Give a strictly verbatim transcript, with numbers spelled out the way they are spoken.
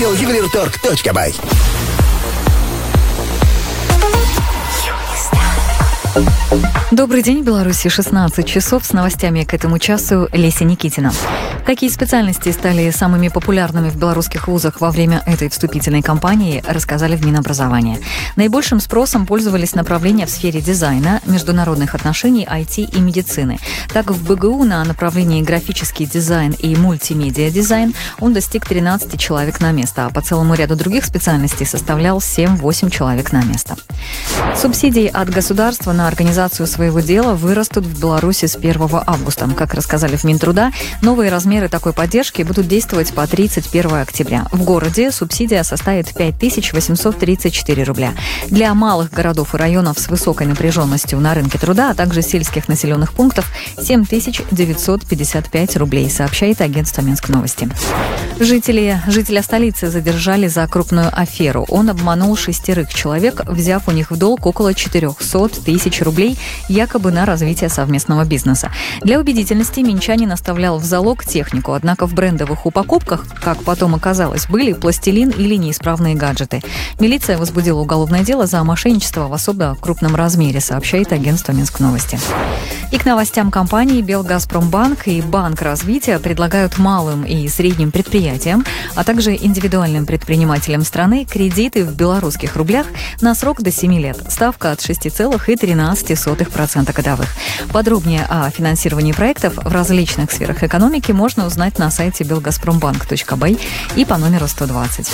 ювелирторг точка бай. Добрый день, Беларуси, шестнадцать часов. С новостями к этому часу Леся Никитина. Какие специальности стали самыми популярными в белорусских вузах во время этой вступительной кампании, рассказали в Минобразования. Наибольшим спросом пользовались направления в сфере дизайна, международных отношений, ай ти и медицины. Так, в бэ гэ у на направлении графический дизайн и мультимедиа-дизайн он достиг тринадцати человек на место, а по целому ряду других специальностей составлял семь-восемь человек на место. Субсидии от государства на организацию своего дела вырастут в Беларуси с первого августа. Как рассказали в Минтруда, новые размеры такой поддержки будут действовать по тридцать первого октября. В городе субсидия составит пять тысяч восемьсот тридцать четыре рубля. Для малых городов и районов с высокой напряженностью на рынке труда, а также сельских населенных пунктов семь тысяч девятьсот пятьдесят пять рублей, сообщает агентство Минск Новости. Жители, жителя столицы задержали за крупную аферу. Он обманул шестерых человек, взяв у них в долг около четырехсот тысяч рублей, якобы на развитие совместного бизнеса. Для убедительности минчанин оставлял в залог технику, однако в брендовых упаковках, как потом оказалось, были пластилин или неисправные гаджеты. Милиция возбудила уголовное дело за мошенничество в особо крупном размере, сообщает агентство Минск Новости. И к новостям компании Белгазпромбанк и Банк развития предлагают малым и средним предприятиям, а также индивидуальным предпринимателям страны кредиты в белорусских рублях на срок до семи лет. Ставка от шести целых тринадцати сотых процента годовых. Подробнее о финансировании проектов в различных сферах экономики можно узнать на сайте белгазпромбанк точка бай и по номеру сто двадцать.